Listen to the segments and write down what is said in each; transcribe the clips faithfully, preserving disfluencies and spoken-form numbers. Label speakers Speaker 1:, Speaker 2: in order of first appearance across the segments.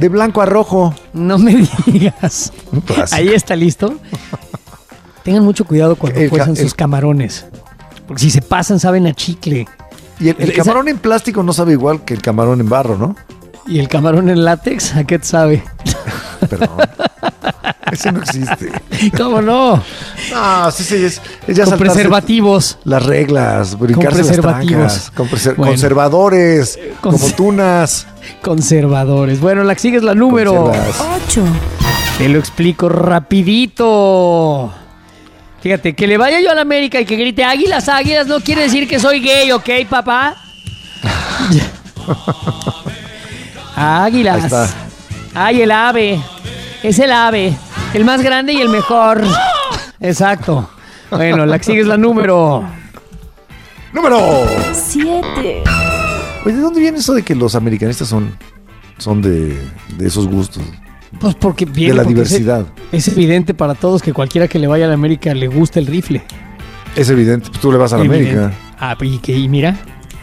Speaker 1: De blanco a rojo.
Speaker 2: No me digas. Ahí está listo. Tengan mucho cuidado cuando
Speaker 1: El
Speaker 2: cuezan
Speaker 1: ca-
Speaker 2: sus
Speaker 1: el-
Speaker 2: camarones. Porque si se pasan, saben a chicle.
Speaker 1: Y el, el
Speaker 2: Esa-
Speaker 1: camarón en plástico no sabe igual que el camarón en barro, ¿no?
Speaker 2: Y el camarón en látex, ¿a qué te sabe?
Speaker 1: Perdón. Ese no existe.
Speaker 2: ¿Cómo no?
Speaker 1: No, sí, sí, es, es ya
Speaker 2: Con
Speaker 1: saltarse
Speaker 2: preservativos.
Speaker 1: las reglas, brincarse las
Speaker 2: preservativos.
Speaker 1: trancas, con preser-
Speaker 2: Bueno.
Speaker 1: conservadores,
Speaker 2: Con-
Speaker 1: como tunas.
Speaker 2: Conservadores. Bueno, la que sigue es la número
Speaker 1: Conservas.
Speaker 3: ocho,
Speaker 2: Te lo explico rapidito. Fíjate, que le vaya yo a la América y que grite águilas, águilas, no quiere decir que soy gay, ¿ok, papá? Águilas.
Speaker 1: Ahí está.
Speaker 2: Ay, el ave. Es el ave. El más grande y el mejor. Exacto. Bueno, la que sigue es la número.
Speaker 1: ¡Número!
Speaker 3: siete,
Speaker 1: Oye, ¿de dónde viene eso de que los americanistas son, son de, de esos gustos?
Speaker 2: Pues porque viene
Speaker 1: De la
Speaker 2: porque
Speaker 1: diversidad.
Speaker 2: Es, es evidente para todos que cualquiera que le vaya a la América le gusta el rifle.
Speaker 1: Es evidente, pues tú le vas a la
Speaker 2: Evidente.
Speaker 1: América.
Speaker 2: Ah, y que y mira.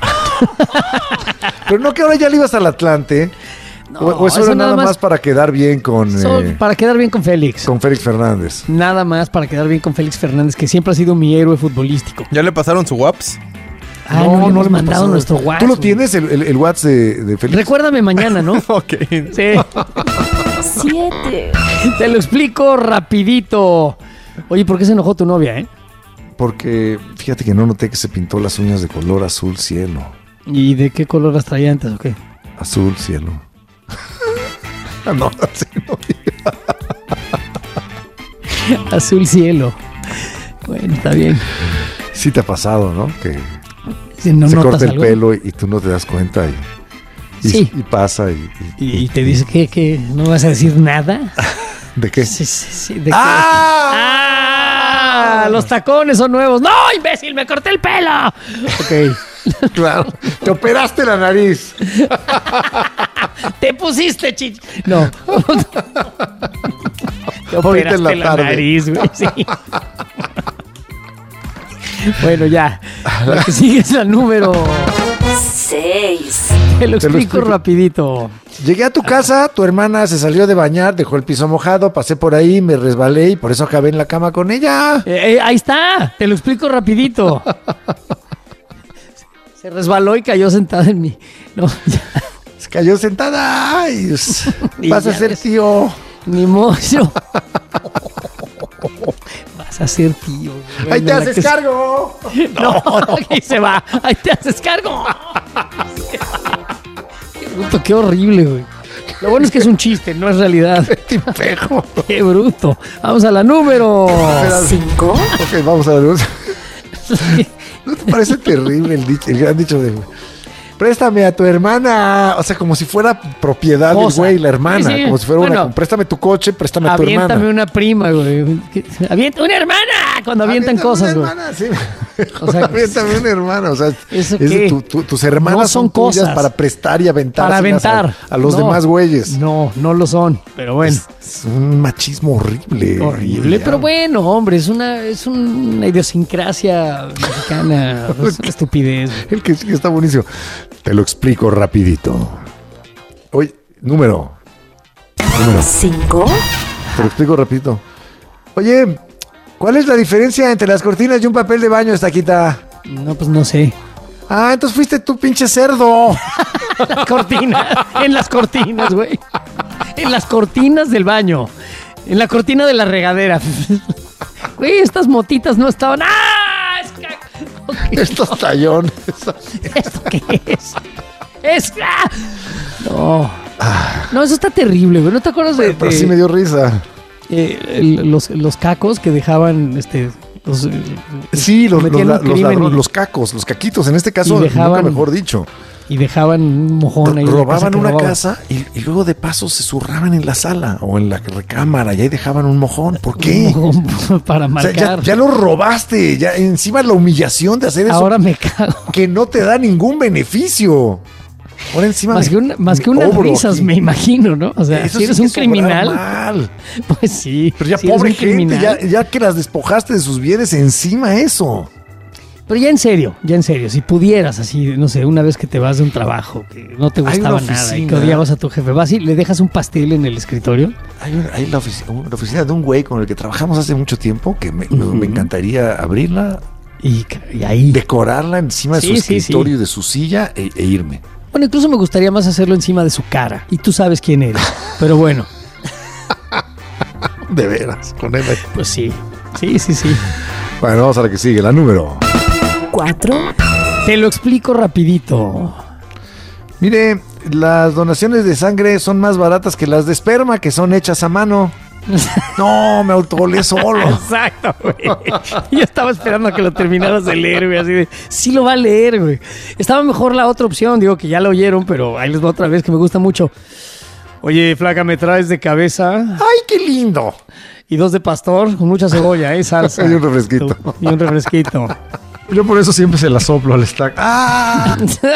Speaker 1: Pero no que ahora ya le ibas al Atlante.
Speaker 2: No,
Speaker 1: o, o eso,
Speaker 2: eso
Speaker 1: era
Speaker 2: nada
Speaker 1: nada más,
Speaker 2: más-
Speaker 1: para quedar bien con,
Speaker 2: Son-
Speaker 1: eh,
Speaker 2: para quedar bien con Félix.
Speaker 1: con Félix Fernández.
Speaker 2: Nada más para quedar bien con Félix Fernández, que siempre ha sido mi héroe futbolístico.
Speaker 4: ¿Ya le pasaron su WhatsApp?
Speaker 2: Ah, no, no, le hemos
Speaker 1: hemos
Speaker 2: mandado
Speaker 1: pasado.
Speaker 2: nuestro WhatsApp.
Speaker 1: ¿Tú lo tienes, el, el, el WhatsApp de, de Félix?
Speaker 2: Recuérdame mañana, ¿no?
Speaker 4: Ok.
Speaker 2: Sí.
Speaker 3: siete,
Speaker 2: Te lo explico rapidito. Oye, ¿por qué se enojó tu novia, eh?
Speaker 1: Porque fíjate que no noté que se pintó las uñas de color azul cielo.
Speaker 2: ¿Y de qué color las traía antes o qué?
Speaker 1: Azul cielo. no, así no.
Speaker 2: Azul cielo. Bueno, está bien.
Speaker 1: Sí te ha pasado, ¿no? Que
Speaker 2: Si no
Speaker 1: se
Speaker 2: notas
Speaker 1: corta el
Speaker 2: algo.
Speaker 1: pelo y, y tú no te das cuenta y, y,
Speaker 2: Sí.
Speaker 1: y pasa y, y-
Speaker 2: Y, y te dice que, que no vas a decir nada.
Speaker 1: ¿De qué?
Speaker 2: Sí, sí, sí, ¿de qué?
Speaker 1: ¡Ah!
Speaker 2: ¡Ah! Los tacones son nuevos. ¡No, imbécil! ¡Me corté el pelo! Ok.
Speaker 1: Claro, te operaste la nariz.
Speaker 2: Te pusiste chich. No. Te
Speaker 1: Ahorita en la
Speaker 2: operaste la,
Speaker 1: tarde.
Speaker 2: nariz, güey. Sí. Bueno, ya. La que sigue es la número.
Speaker 3: seis,
Speaker 2: Te lo
Speaker 1: Te lo
Speaker 2: explico
Speaker 1: explico.
Speaker 2: rapidito.
Speaker 1: Llegué a tu casa, tu hermana se salió de bañar, dejó el piso mojado, pasé por ahí, me resbalé y por eso acabé en la cama con ella.
Speaker 2: Eh, eh, ahí está. Te lo explico rapidito. Se resbaló y cayó sentada en mí. No, ya.
Speaker 1: Se cayó sentada. Ay, pues,
Speaker 2: Y
Speaker 1: vas a
Speaker 2: ya
Speaker 1: ser
Speaker 2: ves.
Speaker 1: tío.
Speaker 2: Ni modo. Vas a ser tío. Bueno,
Speaker 1: Ahí te
Speaker 2: la
Speaker 1: haces
Speaker 2: que-
Speaker 1: cargo.
Speaker 2: No, ahí se va. Ahí te haces cargo. Qué bruto, qué horrible, güey. Lo bueno es que es un chiste, no es realidad.
Speaker 1: Tipejo.
Speaker 2: Qué bruto. Vamos a la número.
Speaker 3: cinco,
Speaker 1: Ok, vamos a ver. ¿No te parece terrible el, dicho, el gran dicho de préstame a tu hermana? O sea, como si fuera propiedad del
Speaker 2: Cosa.
Speaker 1: güey, la hermana.
Speaker 2: Sí, sí.
Speaker 1: Como si fuera
Speaker 2: Bueno.
Speaker 1: una. Préstame tu coche, préstame a tu
Speaker 2: Aviéntame
Speaker 1: hermana.
Speaker 2: una prima, güey. Avienta una hermana cuando avientan
Speaker 1: Aviéntame
Speaker 2: cosas,
Speaker 1: una
Speaker 2: güey.
Speaker 1: hermana, sí.
Speaker 2: O sea,
Speaker 1: Aviéntame una hermana. O sea,
Speaker 2: ¿eso
Speaker 1: es de
Speaker 2: qué?
Speaker 1: tu- tu- tus hermanas
Speaker 2: No
Speaker 1: son,
Speaker 2: son
Speaker 1: tuyas
Speaker 2: cosas.
Speaker 1: para prestar y aventar.
Speaker 2: Para aventar.
Speaker 1: A, a los
Speaker 2: No.
Speaker 1: demás güeyes.
Speaker 2: No, no lo son. Pero bueno.
Speaker 1: Es un machismo horrible.
Speaker 2: Horrible,
Speaker 1: Ya.
Speaker 2: pero bueno, hombre, es una, es una idiosincrasia mexicana. Es una estupidez. güey.
Speaker 1: El que sí que está buenísimo. Te lo explico rapidito. Oye, número. Número.
Speaker 3: cinco,
Speaker 1: Te lo explico rapidito. Oye, ¿cuál es la diferencia entre las cortinas y un papel de baño, Estaquita?
Speaker 2: No, pues no sé.
Speaker 1: Ah, entonces fuiste tú, pinche cerdo.
Speaker 2: Las cortinas, en las cortinas, güey. En las cortinas del baño. En la cortina de la regadera. Güey, estas motitas no estaban. ¡Ah! Es que- ok,
Speaker 1: Estos tallones.
Speaker 2: ¿Esto qué es? Es. ¡Ah! No. No, eso está terrible, güey. ¿No te acuerdas de,
Speaker 1: Pero
Speaker 2: de,
Speaker 1: sí me dio risa.
Speaker 2: eh, el- los, los cacos que dejaban este los, eh,
Speaker 1: Sí, los, los,
Speaker 2: metían
Speaker 1: la-
Speaker 2: un
Speaker 1: los,
Speaker 2: crimen
Speaker 1: ladrones,
Speaker 2: y-
Speaker 1: los cacos, los caquitos. En este caso,
Speaker 2: Y dejaban-
Speaker 1: nunca mejor dicho.
Speaker 2: y dejaban un mojón ahí en la casa
Speaker 1: Robaban
Speaker 2: que
Speaker 1: una
Speaker 2: robaban.
Speaker 1: casa y, y luego de paso se zurraban en la sala o en la recámara y ahí dejaban un mojón. ¿Por qué?
Speaker 2: Un mojón para
Speaker 1: O sea,
Speaker 2: marcar.
Speaker 1: ya, ya lo robaste, ya encima la humillación de hacer eso
Speaker 2: Ahora me cago.
Speaker 1: que no te da ningún beneficio. Ahora encima
Speaker 2: Más
Speaker 1: me-
Speaker 2: que, una- más
Speaker 1: me
Speaker 2: que unas
Speaker 1: obro
Speaker 2: risas,
Speaker 1: aquí.
Speaker 2: me imagino, ¿no? O sea,
Speaker 1: Eso
Speaker 2: si eres
Speaker 1: sí
Speaker 2: un
Speaker 1: que es obrar
Speaker 2: criminal,
Speaker 1: mal.
Speaker 2: pues sí.
Speaker 1: Pero ya
Speaker 2: si eres
Speaker 1: pobre
Speaker 2: un
Speaker 1: gente,
Speaker 2: criminal.
Speaker 1: ya, ya que las despojaste de sus bienes, encima eso.
Speaker 2: Pero ya en serio, ya en serio, si pudieras así, no sé, una vez que te vas de un trabajo, que no te
Speaker 1: Hay
Speaker 2: gustaba
Speaker 1: una
Speaker 2: nada y que
Speaker 1: oficina.
Speaker 2: odiabas a tu jefe, vas y le dejas un pastel en el escritorio.
Speaker 1: Hay, una- hay la, oficina, la oficina de un güey con el que trabajamos hace mucho tiempo que me, me-
Speaker 2: Ujú.
Speaker 1: me encantaría abrirla,
Speaker 2: Y, y ahí.
Speaker 1: decorarla encima de
Speaker 2: Sí,
Speaker 1: su
Speaker 2: sí, sí.
Speaker 1: escritorio y de su silla e, e irme.
Speaker 2: Bueno, incluso me gustaría más hacerlo encima de su cara. Y tú sabes quién eres. Pero bueno,
Speaker 1: De veras, con él.
Speaker 2: pues sí. Sí, sí, sí.
Speaker 1: Bueno, vamos a la que sigue, la número.
Speaker 3: cuatro,
Speaker 2: Te lo explico rapidito.
Speaker 1: Mire, las donaciones de sangre son más baratas que las de esperma, que son hechas a mano. No, me autogolé solo.
Speaker 2: Exacto, güey. Yo estaba esperando a que lo terminaras de leer, güey. Así de, sí lo va a leer, güey. Estaba mejor la otra opción. Digo que ya la oyeron, pero ahí les va otra vez que me gusta mucho. Oye, flaca, ¿me traes de cabeza?
Speaker 1: ¡Ay, qué lindo!
Speaker 2: Y dos de pastor con mucha cebolla, ¿eh? Salsa.
Speaker 1: Y un refresquito.
Speaker 2: Tú, Y un refresquito.
Speaker 1: Yo por eso siempre se la soplo al stack. ¡Ah!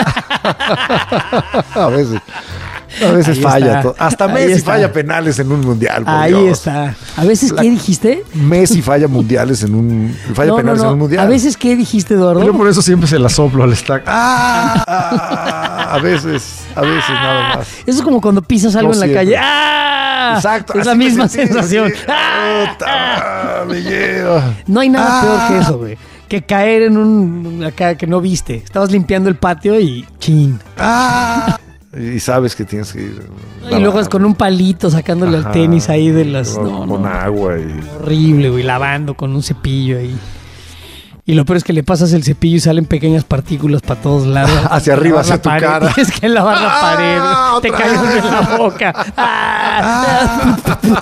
Speaker 1: A veces. A veces
Speaker 2: Ahí
Speaker 1: falla.
Speaker 2: está.
Speaker 1: todo. Hasta
Speaker 2: Ahí
Speaker 1: Messi
Speaker 2: está.
Speaker 1: falla penales en un mundial. por
Speaker 2: Ahí
Speaker 1: Dios.
Speaker 2: está. A veces,
Speaker 1: La-
Speaker 2: ¿qué dijiste?
Speaker 1: Messi falla mundiales en un. Falla
Speaker 2: No, no,
Speaker 1: penales
Speaker 2: no.
Speaker 1: en un mundial.
Speaker 2: A veces, ¿qué dijiste, Eduardo?
Speaker 1: Yo por eso siempre se la soplo al stack. ¡Ah! Ah, a veces, a veces nada más.
Speaker 2: Eso es como cuando pisas algo
Speaker 1: No
Speaker 2: en la
Speaker 1: siempre.
Speaker 2: calle. ¡Ah!
Speaker 1: Exacto.
Speaker 2: Es
Speaker 1: así
Speaker 2: la
Speaker 1: me
Speaker 2: misma
Speaker 1: sentí,
Speaker 2: sensación.
Speaker 1: sí.
Speaker 2: ¡Ah!
Speaker 1: Puta, me lleva.
Speaker 2: No hay nada
Speaker 1: Ah.
Speaker 2: peor que eso, güey. Que caer en un acá que no viste. Estabas limpiando el patio y chin.
Speaker 1: ¡Ah! Y sabes que tienes que ir.
Speaker 2: Y luego es con un palito sacándole
Speaker 1: Ajá,
Speaker 2: al tenis ahí de las.
Speaker 1: Con,
Speaker 2: No,
Speaker 1: con
Speaker 2: no.
Speaker 1: agua y.
Speaker 2: Horrible, güey. Lavando con un cepillo ahí. Y lo peor es que le pasas el cepillo y salen pequeñas partículas para todos lados.
Speaker 1: Hacia arriba,
Speaker 2: Lavar la
Speaker 1: hacia tu
Speaker 2: pared.
Speaker 1: cara.
Speaker 2: Tienes que lavar la
Speaker 1: ¡Ah!
Speaker 2: pared. Te
Speaker 1: ¡Otra
Speaker 2: cae uno
Speaker 1: vez!
Speaker 2: en la boca. ¡Ah!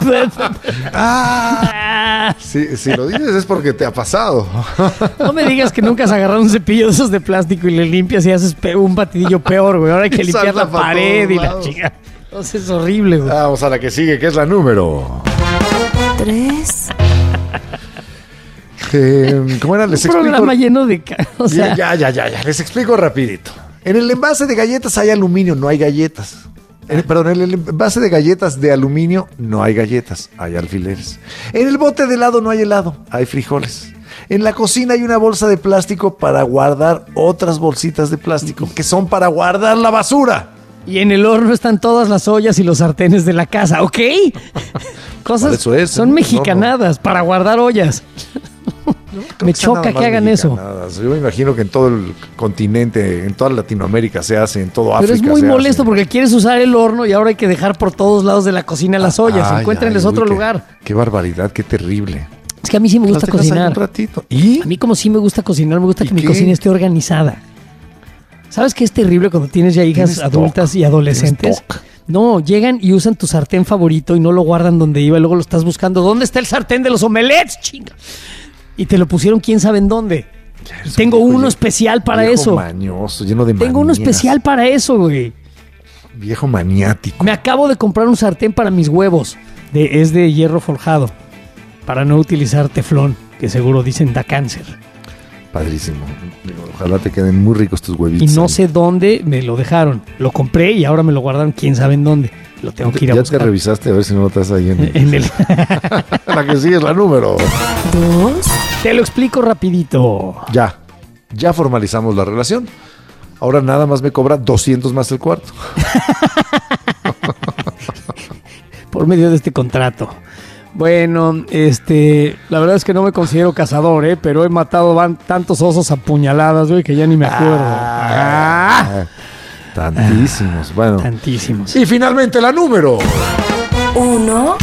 Speaker 1: ¡Ah!
Speaker 2: ¡Ah!
Speaker 1: Si, si lo dices es porque te ha pasado.
Speaker 2: No me digas que nunca has agarrado un cepillo de esos de plástico y le limpias y haces pe- un batidillo peor, güey. Ahora hay que
Speaker 1: Y
Speaker 2: limpiar
Speaker 1: salta
Speaker 2: la
Speaker 1: pa'
Speaker 2: pared
Speaker 1: todos
Speaker 2: y la
Speaker 1: lados.
Speaker 2: chica. Entonces es horrible, güey.
Speaker 1: Vamos a la que sigue, que es la número.
Speaker 3: tres,
Speaker 1: Eh, ¿Cómo era? Les
Speaker 2: Un
Speaker 1: explico.
Speaker 2: programa lleno de... ca- O sea,
Speaker 1: ya, ya, ya, ya. Les explico rapidito. En el envase de galletas hay aluminio, no hay galletas. En el- perdón, en el envase de galletas de aluminio no hay galletas, hay alfileres. En el bote de helado no hay helado, hay frijoles. En la cocina hay una bolsa de plástico para guardar otras bolsitas de plástico que son para guardar la basura.
Speaker 2: y en el horno están todas las ollas y los sartenes de la casa, ¿ok? Cosas
Speaker 1: Por eso es,
Speaker 2: son
Speaker 1: ¿no?
Speaker 2: mexicanadas para guardar ollas.
Speaker 1: Creo
Speaker 2: Me
Speaker 1: sean
Speaker 2: choca
Speaker 1: nada
Speaker 2: que
Speaker 1: más
Speaker 2: hagan eso.
Speaker 1: mexicanadas. Yo me imagino que en todo el continente, en toda Latinoamérica se hace, en todo
Speaker 2: Pero
Speaker 1: África
Speaker 2: es muy
Speaker 1: se
Speaker 2: molesto
Speaker 1: hace.
Speaker 2: porque quieres usar el horno y ahora hay que dejar por todos lados de la cocina las ollas.
Speaker 1: Ay,
Speaker 2: Encuéntrenles
Speaker 1: ay,
Speaker 2: otro
Speaker 1: uy, qué-
Speaker 2: lugar.
Speaker 1: Qué barbaridad, qué terrible.
Speaker 2: Es que a mí sí me gusta
Speaker 1: Las dejas ahí
Speaker 2: cocinar.
Speaker 1: un ratito. ¿Y?
Speaker 2: A mí como sí me gusta cocinar, me gusta
Speaker 1: ¿Y
Speaker 2: que mi
Speaker 1: qué?
Speaker 2: cocina esté organizada. ¿Sabes qué es terrible cuando tienes ya hijas
Speaker 1: Tienes
Speaker 2: adultas
Speaker 1: toc.
Speaker 2: y adolescentes?
Speaker 1: Tienes toc.
Speaker 2: No, llegan y usan tu sartén favorito y no lo guardan donde iba y luego lo estás buscando. ¿Dónde está el sartén de los omelets, chinga? Y te lo pusieron quién sabe en dónde.
Speaker 1: eres
Speaker 2: Tengo
Speaker 1: un viejo
Speaker 2: uno
Speaker 1: ye-
Speaker 2: especial para
Speaker 1: viejo
Speaker 2: eso.
Speaker 1: Mañoso, lleno de
Speaker 2: Tengo uno
Speaker 1: manías.
Speaker 2: especial para eso, güey.
Speaker 1: Viejo maniático.
Speaker 2: Me acabo de comprar un sartén para mis huevos. De, es de hierro forjado. Para no utilizar teflón, que seguro dicen da cáncer.
Speaker 1: Padrísimo. Digo, ojalá te queden muy ricos tus
Speaker 2: Y
Speaker 1: huevitos.
Speaker 2: no
Speaker 1: ahí.
Speaker 2: sé dónde me lo dejaron. Lo compré y ahora me lo guardaron quién sabe en dónde. Lo tengo que ir a
Speaker 1: Ya
Speaker 2: buscar.
Speaker 1: te revisaste a ver si no lo estás ahí en,
Speaker 2: En el...
Speaker 1: la que sigue es la número.
Speaker 3: dos,
Speaker 2: Te lo explico rapidito.
Speaker 1: Ya. Ya formalizamos la relación. Ahora nada más me cobra doscientos más el cuarto.
Speaker 2: Por medio de este contrato. Bueno, este, la verdad es que no me considero cazador, ¿eh? Pero he matado van- tantos osos a puñaladas, güey, que ya ni me acuerdo. Ah,
Speaker 1: Ah, tantísimos. Bueno.
Speaker 2: tantísimos.
Speaker 1: Y finalmente la número.
Speaker 3: uno,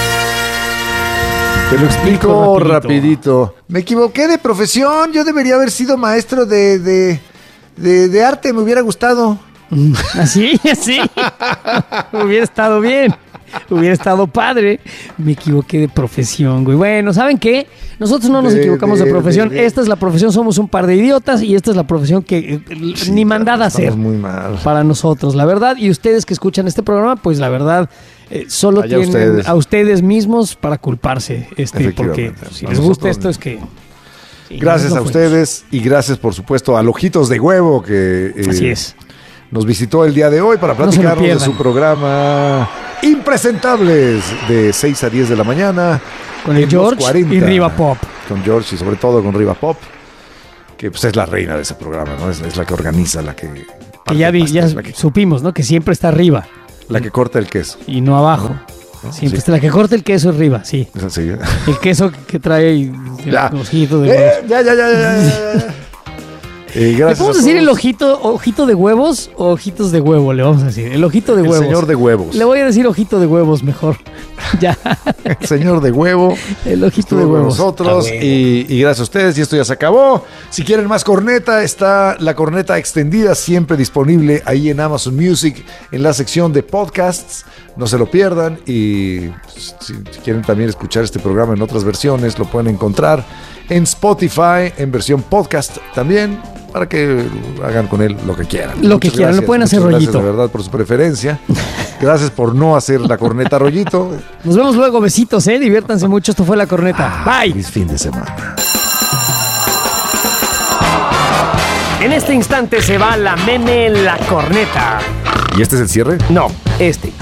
Speaker 1: Te lo explico
Speaker 2: Explico rapidito.
Speaker 1: rapidito. Me equivoqué de profesión. Yo debería haber sido maestro de, de, de, de arte. Me hubiera gustado.
Speaker 2: Así, así. Hubiera estado bien. Hubiera estado padre. Me equivoqué de profesión, güey. Bueno, ¿saben qué? Nosotros no nos
Speaker 1: De-
Speaker 2: equivocamos de,
Speaker 1: de-
Speaker 2: profesión.
Speaker 1: de- de-
Speaker 2: Esta es la profesión, somos un par de idiotas y esta es la profesión que eh,
Speaker 1: Sí,
Speaker 2: ni mandada a
Speaker 1: estamos
Speaker 2: hacer
Speaker 1: muy mal.
Speaker 2: para nosotros, la verdad. Y ustedes que escuchan este programa, pues la verdad, eh, solo
Speaker 1: Allá
Speaker 2: tienen
Speaker 1: ustedes.
Speaker 2: a ustedes mismos para culparse. Este, porque
Speaker 1: Efectivamente.
Speaker 2: pues, si
Speaker 1: A
Speaker 2: les
Speaker 1: nosotros
Speaker 2: gusta esto
Speaker 1: no.
Speaker 2: es que... sí,
Speaker 1: Gracias
Speaker 2: no
Speaker 1: a
Speaker 2: fuimos.
Speaker 1: ustedes y gracias, por supuesto, a Ojitos de Huevo que eh,
Speaker 2: Así es.
Speaker 1: nos visitó el día de hoy para
Speaker 2: No se lo
Speaker 1: platicarnos de
Speaker 2: pierdan.
Speaker 1: su programa Impresentables de seis a diez de la mañana.
Speaker 2: Con el
Speaker 1: en los
Speaker 2: George
Speaker 1: cuarenta,
Speaker 2: y Riva Pop.
Speaker 1: Con George y sobre todo con Riva Pop. que pues, es la reina de ese programa, ¿no? Es, es la que organiza, la que...
Speaker 2: Que ya, vi, ya
Speaker 1: la que,
Speaker 2: supimos, ¿no? Que siempre está arriba.
Speaker 1: La que corta el queso.
Speaker 2: Y no abajo.
Speaker 1: ¿No?
Speaker 2: Siempre
Speaker 1: Sí.
Speaker 2: está la que corta el queso arriba, sí.
Speaker 1: Es así.
Speaker 2: El queso que trae el
Speaker 1: Ya.
Speaker 2: ojito de
Speaker 1: Eh,
Speaker 2: huevos.
Speaker 1: ya, ya, ya, ya, ya, ya. Eh,
Speaker 2: ¿Le
Speaker 1: gracias
Speaker 2: podemos
Speaker 1: a
Speaker 2: decir
Speaker 1: todos.
Speaker 2: el ojito, ojito de huevos o ojitos de huevo? Le vamos a decir. El ojito de
Speaker 1: El
Speaker 2: huevos.
Speaker 1: señor de huevos.
Speaker 2: Le voy a decir ojito de huevos mejor. Ya.
Speaker 1: El señor de huevo.
Speaker 2: El ojito
Speaker 1: Estuvo
Speaker 2: de
Speaker 1: con
Speaker 2: huevos.
Speaker 1: nosotros
Speaker 2: Ah, bueno.
Speaker 1: y, y gracias a ustedes y esto ya se acabó. Si quieren más corneta, está la corneta extendida siempre disponible ahí en Amazon Music en la sección de podcasts, no se lo pierdan y pues, si, si quieren también escuchar este programa en otras versiones lo pueden encontrar en Spotify en versión podcast también para que hagan con él lo que quieran.
Speaker 2: Lo que
Speaker 1: Muchas
Speaker 2: quieran, lo
Speaker 1: gracias,
Speaker 2: pueden hacer
Speaker 1: muchas
Speaker 2: rollito.
Speaker 1: Gracias de verdad por su preferencia. Gracias por no hacer la corneta rollito.
Speaker 2: Nos vemos luego. Besitos, ¿eh? Diviértanse mucho. Esto fue La Corneta. Bye.
Speaker 1: Feliz fin de semana.
Speaker 4: En este instante se va la meme La Corneta.
Speaker 1: ¿Y este es el cierre?
Speaker 4: No, este.